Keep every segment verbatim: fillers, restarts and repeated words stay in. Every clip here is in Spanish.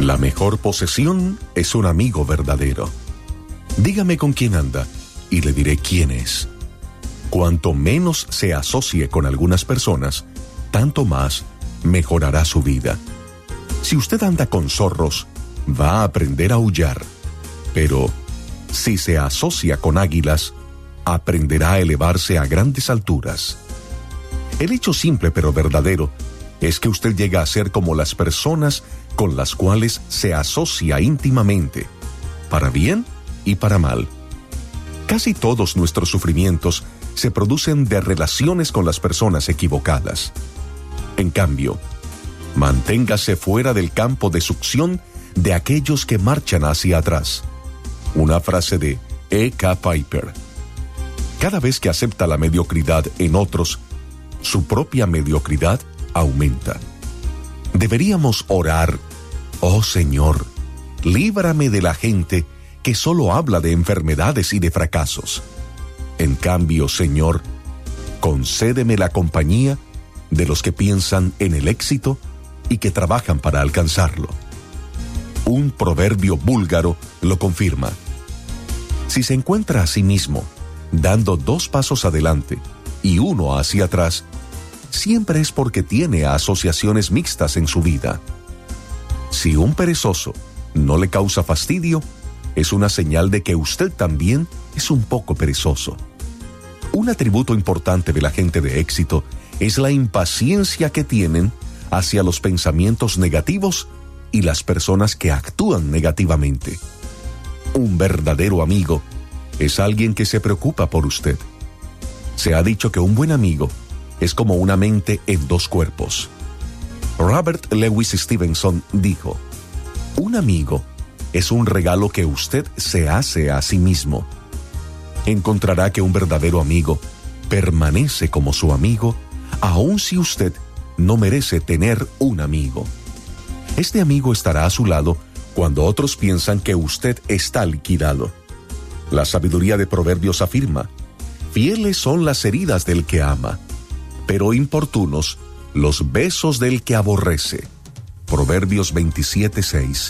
La mejor posesión es un amigo verdadero. Dígame con quién anda y le diré quién es. Cuanto menos se asocie con algunas personas, tanto más mejorará su vida. Si usted anda con zorros, va a aprender a aullar. Pero si se asocia con águilas, aprenderá a elevarse a grandes alturas. El hecho simple pero verdadero es que usted llega a ser como las personas con las cuales se asocia íntimamente, para bien y para mal. Casi todos nuestros sufrimientos se producen de relaciones con las personas equivocadas. En cambio, manténgase fuera del campo de succión de aquellos que marchan hacia atrás. Una frase de E K Piper. Cada vez que acepta la mediocridad en otros, su propia mediocridad aumenta. Deberíamos orar: oh Señor, líbrame de la gente que solo habla de enfermedades y de fracasos. En cambio, Señor, concédeme la compañía de los que piensan en el éxito y que trabajan para alcanzarlo. Un proverbio búlgaro lo confirma. Si se encuentra a sí mismo dando dos pasos adelante y uno hacia atrás, siempre es porque tiene asociaciones mixtas en su vida. Si un perezoso no le causa fastidio, es una señal de que usted también es un poco perezoso. Un atributo importante de la gente de éxito es la impaciencia que tienen hacia los pensamientos negativos y las personas que actúan negativamente. Un verdadero amigo es alguien que se preocupa por usted. Se ha dicho que un buen amigo es como una mente en dos cuerpos. Robert Louis Stevenson dijo: un amigo es un regalo que usted se hace a sí mismo. Encontrará que un verdadero amigo permanece como su amigo, aun si usted no merece tener un amigo. Este amigo estará a su lado cuando otros piensan que usted está liquidado. La sabiduría de Proverbios afirma: fieles son las heridas del que ama, pero importunos los besos del que aborrece. Proverbios veintisiete seis.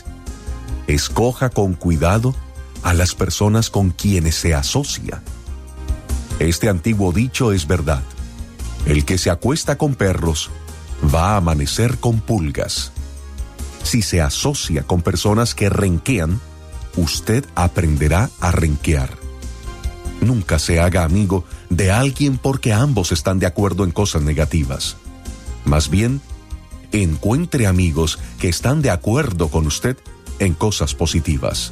Escoja con cuidado a las personas con quienes se asocia. Este antiguo dicho es verdad: el que se acuesta con perros va a amanecer con pulgas. Si se asocia con personas que renquean, usted aprenderá a renquear. Nunca se haga amigo de alguien porque ambos están de acuerdo en cosas negativas. Más bien, encuentre amigos que están de acuerdo con usted en cosas positivas.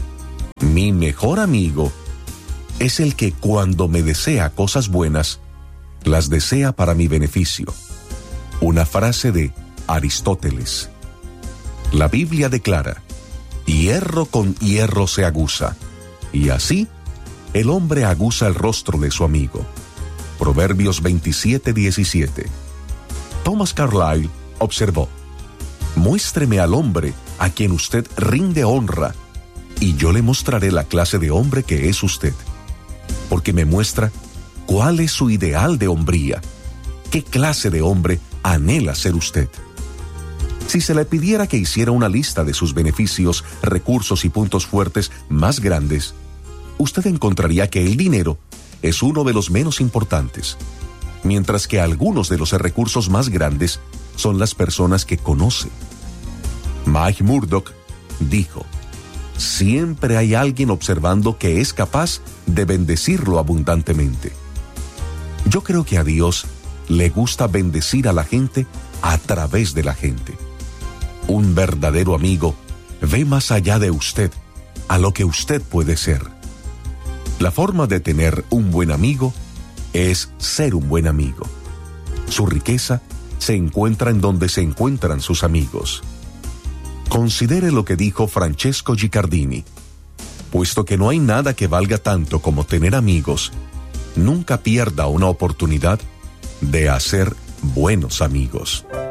Mi mejor amigo es el que cuando me desea cosas buenas, las desea para mi beneficio. Una frase de Aristóteles. La Biblia declara: hierro con hierro se aguza, y así el hombre aguza el rostro de su amigo. Proverbios veintisiete diecisiete. Thomas Carlyle observó: muéstreme al hombre a quien usted rinde honra, y yo le mostraré la clase de hombre que es usted, porque me muestra cuál es su ideal de hombría, qué clase de hombre anhela ser usted. Si se le pidiera que hiciera una lista de sus beneficios, recursos y puntos fuertes más grandes, usted encontraría que el dinero es uno de los menos importantes, mientras que algunos de los recursos más grandes son las personas que conoce. Mike Murdock dijo: siempre hay alguien observando que es capaz de bendecirlo abundantemente. Yo creo que a Dios le gusta bendecir a la gente a través de la gente. Un verdadero amigo ve más allá de usted, a lo que usted puede ser. La forma de tener un buen amigo es ser un buen amigo. Su riqueza se encuentra en donde se encuentran sus amigos. Considere lo que dijo Francesco Giccardini: puesto que no hay nada que valga tanto como tener amigos, nunca pierda una oportunidad de hacer buenos amigos.